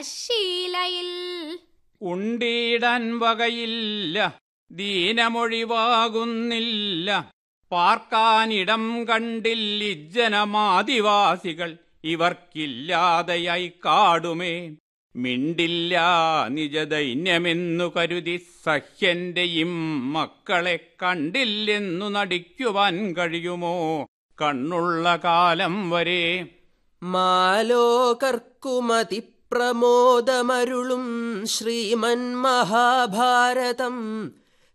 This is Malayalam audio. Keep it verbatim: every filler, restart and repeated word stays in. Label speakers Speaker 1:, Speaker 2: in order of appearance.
Speaker 1: ശീലയിൽ
Speaker 2: ഉണ്ടീടാൻ വകയില്ല, ദീനമൊഴിവാകുന്നില്ല. പാർക്കാനിടം കണ്ടില്ലിജ്ജനമാദിവാസികൾ, ഇവർക്കില്ലാതെയായി കാടുമേ. മിണ്ടില്ല നിജദൈന്യമെന്നു കരുതി സഹ്യന്റെയും മക്കളെ കണ്ടില്ലെന്നു നടിക്കുവാൻ കഴിയുമോ കണ്ണുള്ള കാലം വരെ?
Speaker 3: മാലോകർക്കുമതിപ്രമോദമരുളും ശ്രീമൻ മഹാഭാരതം